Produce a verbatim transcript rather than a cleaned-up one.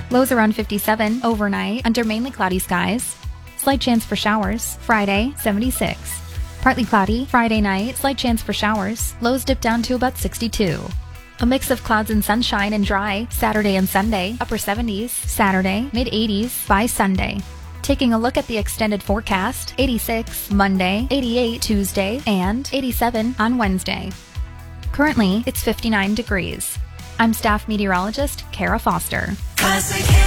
Lows around fifty-seven. Overnight, under mainly cloudy skies. Slight chance for showers. Friday, seventy-six. Partly cloudy. Friday night, slight chance for showers. Lows dip down to about sixty-two. A mix of clouds and sunshine and dry. Saturday and Sunday, upper seventies. Saturday, mid eighties by Sunday. Taking a look at the extended forecast, eighty-six Monday, eighty-eight Tuesday, and eighty-seven on Wednesday. Currently, it's fifty-nine degrees. I'm staff meteorologist Kara Foster.